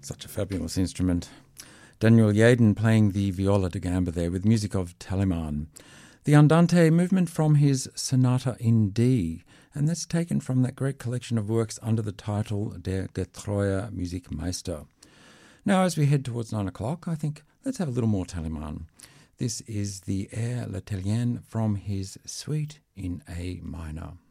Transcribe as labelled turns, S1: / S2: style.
S1: Such a fabulous instrument. Daniel Yaden playing the viola da gamba there with music of Telemann. The Andante movement from his Sonata in D, and that's taken from that great collection of works under the title Der Getreue Musikmeister. Now, as we head towards 9 o'clock, I think let's have a little more Telemann. This is the Air L'Italienne from his Suite in A minor.